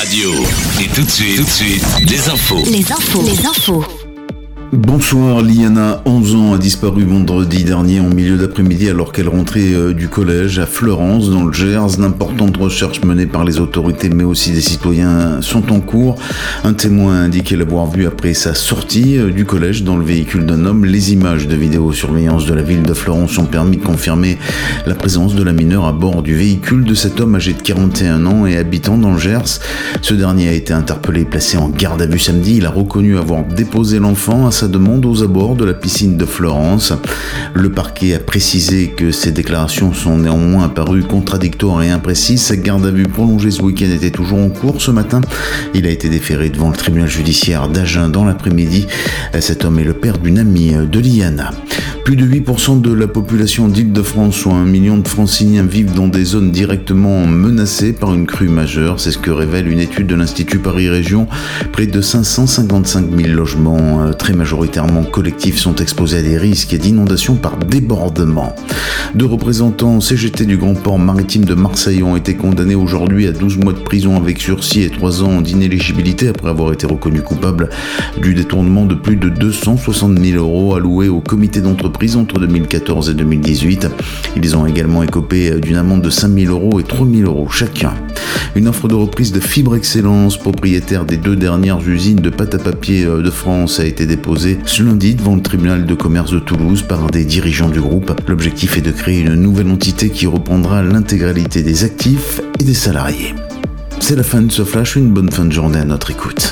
Radio. Et tout de suite, les infos. Les infos. Bonsoir, Liana, 11 ans, a disparu vendredi dernier en milieu d'après-midi alors qu'elle rentrait du collège à Fleurance, dans le Gers. D'importantes recherches menées par les autorités mais aussi des citoyens sont en cours. Un témoin a indiqué l'avoir vue après sa sortie du collège dans le véhicule d'un homme. Les images de vidéosurveillance de la ville de Fleurance ont permis de confirmer la présence de la mineure à bord du véhicule de cet homme âgé de 41 ans et habitant dans le Gers. Ce dernier a été interpellé et placé en garde à vue samedi. Il a reconnu avoir déposé l'enfant à sa demande aux abords de la piscine de Fleurance. Le parquet a précisé que ces déclarations sont néanmoins apparues contradictoires et imprécises. Sa garde à vue prolongée ce week-end était toujours en cours. Ce matin, il a été déféré devant le tribunal judiciaire d'Agen dans l'après-midi. Cet homme est le père d'une amie de Liana. Plus de 8% de la population d'Île-de-France, soit 1 million de franciliens, vivent dans des zones directement menacées par une crue majeure. C'est ce que révèle une étude de l'Institut Paris Région. Près de 555 000 logements, très majoritairement collectifs, sont exposés à des risques d'inondation par débordement. 2 représentants CGT du Grand Port Maritime de Marseille ont été condamnés aujourd'hui à 12 mois de prison avec sursis et 3 ans d'inéligibilité après avoir été reconnus coupables du détournement de plus de 260 000 euros alloués au comité d'entreprise entre 2014 et 2018. Ils ont également écopé d'une amende de 5 000 euros et 3 000 euros chacun. Une offre de reprise de Fibre Excellence, propriétaire des 2 dernières usines de pâte à papier de France, a été déposée ce lundi devant le tribunal de commerce de Toulouse par des dirigeants du groupe. L'objectif est de créer une nouvelle entité qui reprendra l'intégralité des actifs et des salariés. C'est la fin de ce flash, une bonne fin de journée à notre écoute.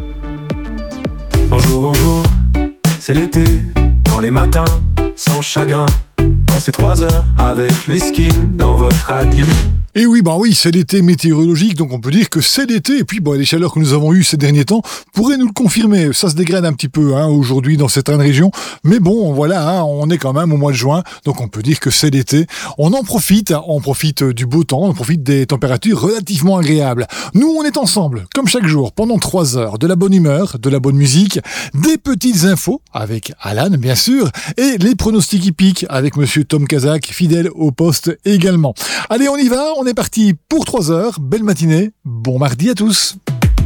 Bonjour, c'est l'été, dans les matins, sans chagrin. Passez 3 heures avec les skins dans votre radio. Et oui, c'est l'été météorologique, donc on peut dire que c'est l'été. Et puis, les chaleurs que nous avons eues ces derniers temps pourraient nous le confirmer. Ça se dégrade un petit peu aujourd'hui dans certaines régions. Mais bon, voilà, on est quand même au mois de juin, donc on peut dire que c'est l'été. On profite du beau temps, on profite des températures relativement agréables. Nous, on est ensemble, comme chaque jour, pendant 3 heures. De la bonne humeur, de la bonne musique, des petites infos, avec Alan, bien sûr, et les pronostics hippiques, avec monsieur Tom Kazak, fidèle au poste également. Allez, on y va. On est parti pour 3 heures. Belle matinée. Bon mardi à tous.